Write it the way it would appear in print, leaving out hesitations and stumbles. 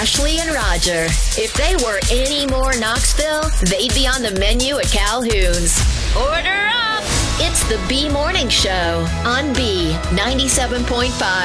Ashley and Roger. If they were any more Knoxville, they'd be on the menu at Calhoun's. Order up! It's the B Morning Show on B 97.5.